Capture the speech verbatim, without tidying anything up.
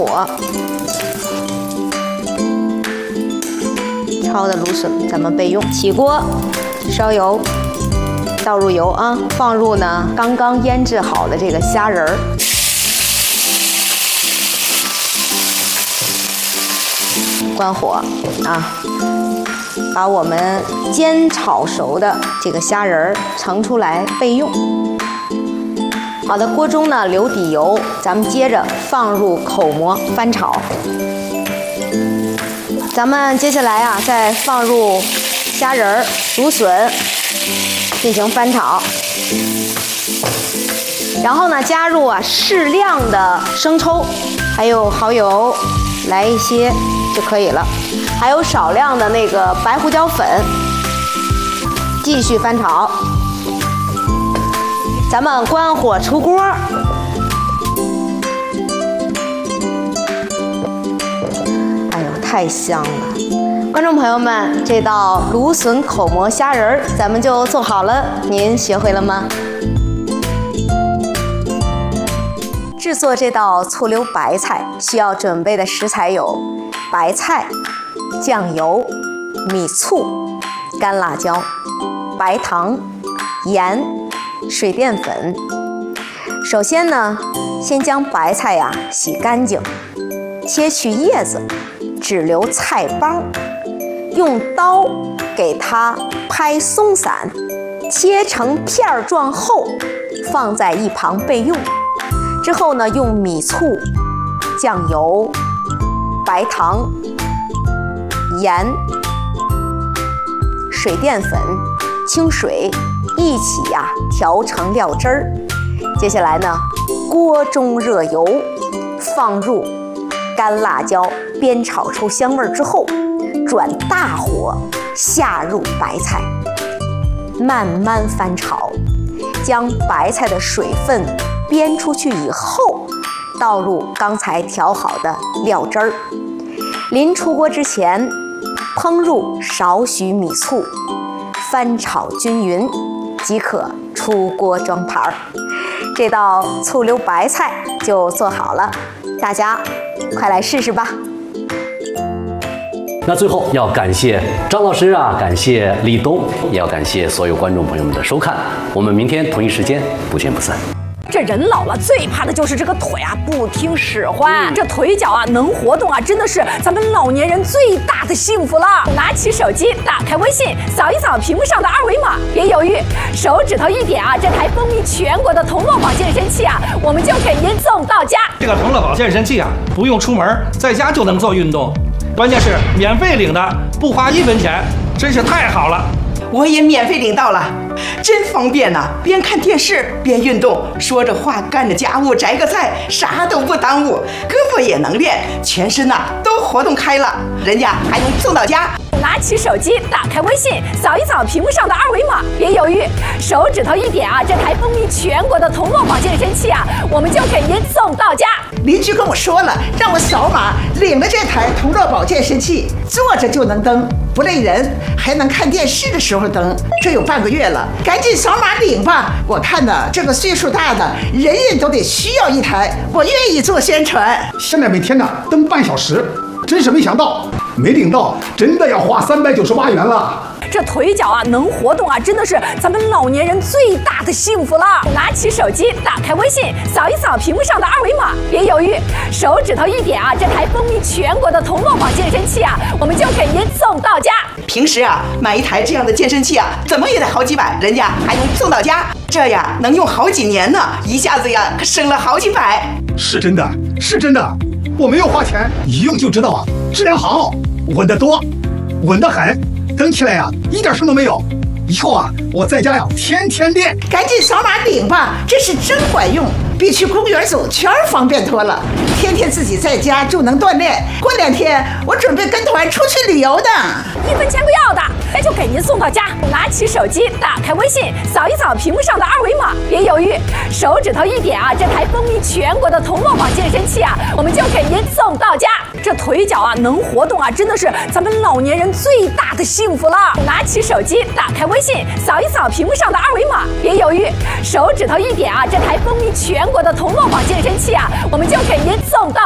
火，焯的芦笋咱们备用。起锅，烧油，倒入油啊，放入呢刚刚腌制好的这个虾仁儿。 关火啊，把我们煎炒熟的这个虾仁儿盛出来备用。好的，锅中呢留底油，咱们接着放入口蘑翻炒。咱们接下来啊，再放入虾仁儿、芦笋进行翻炒，然后呢加入啊适量的生抽，还有蚝油，来一些。 就可以了，还有少量的那个白胡椒粉，继续翻炒。咱们关火出锅。哎呦，太香了！观众朋友们，这道芦笋口蘑虾仁儿咱们就做好了，您学会了吗？ 制作这道醋溜白菜需要准备的食材有白菜、酱油、米醋、干辣椒、白糖、盐、水淀粉。首先呢，先将白菜呀洗干净，切去叶子，只留菜帮，用刀给它拍松散，切成片儿状后，放在一旁备用。 之后呢，用米醋、酱油、白糖、盐、水淀粉、清水一起呀、啊、调成料汁儿。接下来呢，锅中热油，放入干辣椒，煸炒出香味之后，转大火下入白菜，慢慢翻炒，将白菜的水分。 煸出去以后，倒入刚才调好的料汁儿。临出锅之前，烹入少许米醋，翻炒均匀，即可出锅装盘儿。这道醋溜白菜就做好了，大家快来试试吧。 那最后要感谢张老师啊，感谢立冬，也要感谢所有观众朋友们的收看。我们明天同一时间不见不散。 这人老了最怕的就是这个腿啊不听使唤，嗯、这腿脚啊能活动啊，真的是咱们老年人最大的幸福了。拿起手机，打开微信，扫一扫屏幕上的二维码，别犹豫，手指头一点啊，这台风靡全国的同乐宝健身器啊，我们就给您送到家。 这个同乐宝健身器啊，不用出门，在家就能做运动，关键是免费领的，不花一分钱，真是太好了。 我也免费领到了，真方便呐、啊！边看电视边运动，说着话干着家务，摘个菜，啥都不耽误，胳膊也能练，全身呐、啊、都活动开了，人家还能送到家。 拿起手机，打开微信，扫一扫屏幕上的二维码，别犹豫，手指头一点啊，这台风靡全国的同乐宝健身器啊，我们就给您送到家。 邻居跟我说了，让我扫码领了这台同乐宝健身器，坐着就能蹬，不累人，还能看电视的时候蹬。这有半个月了，赶紧扫码领吧！我看呢，这个岁数大的人人都得需要一台，我愿意做宣传。 现在每天呢蹬半小时，真是没想到，没领到真的要花三百九十八元了。 这腿脚啊能活动啊，真的是咱们老年人最大的幸福了。拿起手机，打开微信，扫一扫屏幕上的二维码，别犹豫，手指头一点啊，这台风靡全国的同乐宝健身器啊，我们就给您送到家。 平时啊，买一台这样的健身器啊，怎么也得好几百，人家还能送到家，这呀能用好几年呢，一下子呀可省了好几百。 是真的，是真的，我没有花钱，一用就知道啊，质量好，稳得多，稳得很。 蹬起来呀、啊，一点声都没有。以后啊，我在家呀，天天练。 赶紧扫码领吧，这是真管用，比去公园走圈方便多了。天天自己在家就能锻炼。过两天我准备跟团出去旅游的， 一分钱不要的，那就给您送到家。拿起手机，打开微信，扫一扫屏幕上的二维码，别犹豫，手指头一点啊，这台风靡全国的同乐宝健身器啊，我们就给您送到家。这腿脚啊能活动啊，真的是咱们老年人最大的幸福了。拿起手机，打开微信，扫一扫屏幕上的二维码，别犹豫，手指头一点啊，这台风靡全国的同乐宝健身器啊，我们就给您送到。